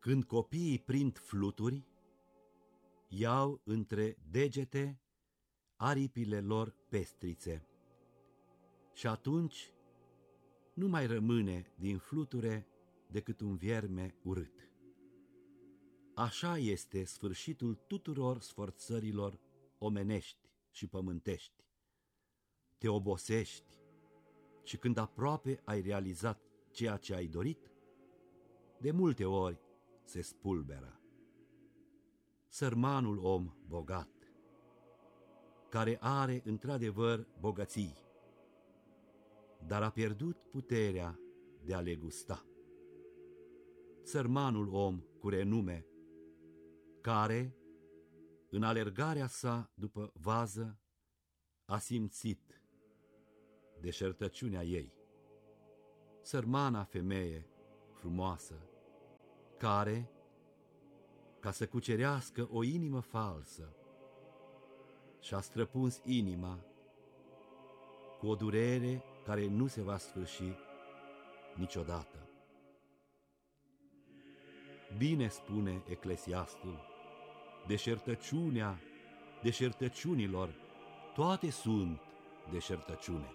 Când copiii prind fluturi, iau între degete aripile lor pestrițe și atunci nu mai rămâne din fluture decât un vierme urât. Așa este sfârșitul tuturor sforțărilor omenești și pământești. Te obosești și când aproape ai realizat ceea ce ai dorit, de multe ori se spulberă. Sărmanul om bogat, care are într-adevăr bogății, dar a pierdut puterea de a le gusta. Sărmanul om cu renume, care, în alergarea sa după vază, a simțit deșertăciunea ei. Sărmana femeie frumoasă, care, ca să cucerească o inimă falsă, și-a străpuns inima cu o durere care nu se va sfârși niciodată. Bine spune Eclesiastul, deșertăciunea deșertăciunilor, toate sunt deșertăciune.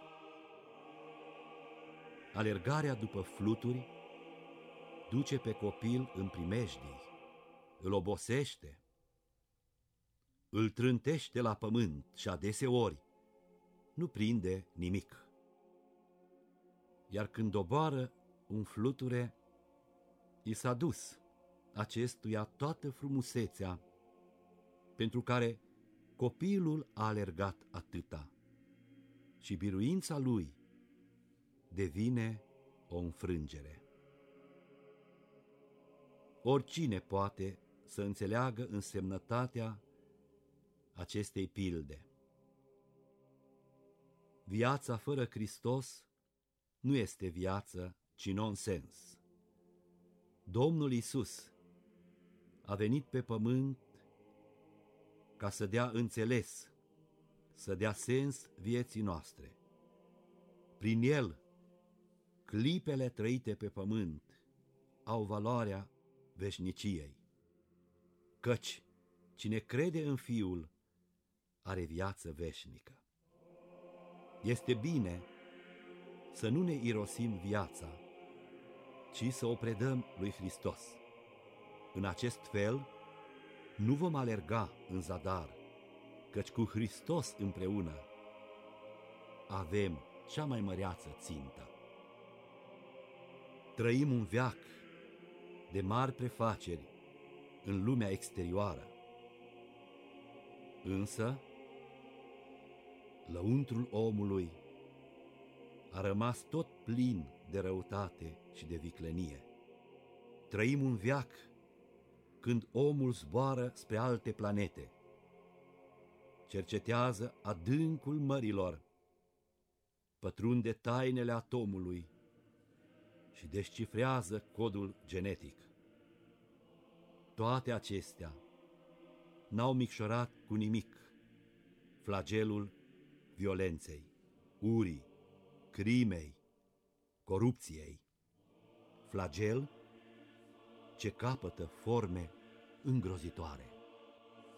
Alergarea după fluturi duce pe copil în primejdii, îl obosește, îl trântește la pământ și adeseori nu prinde nimic. Iar când doboară un fluture, i s-a dus acestuia toată frumusețea pentru care copilul a alergat atâta și biruința lui devine o înfrângere. Oricine poate să înțeleagă însemnătatea acestei pilde. Viața fără Hristos nu este viață, ci nonsens. Domnul Iisus a venit pe pământ ca să dea înțeles, să dea sens vieții noastre. Prin El, clipele trăite pe pământ au valoarea veșniciei. Căci cine crede în Fiul are viață veșnică. Este bine să nu ne irosim viața, ci să o predăm lui Hristos. În acest fel nu vom alerga în zadar, căci cu Hristos împreună avem cea mai măreață țintă. Trăim un veac de mari prefaceri în lumea exterioară, însă lăuntrul omului a rămas tot plin de răutate și de viclenie. Trăim un veac când omul zboară spre alte planete, cercetează adâncul mărilor, pătrunde tainele atomului și descifrează codul genetic. Toate acestea n-au micșorat cu nimic flagelul violenței, urii, crimei, corupției, flagel ce capătă forme îngrozitoare.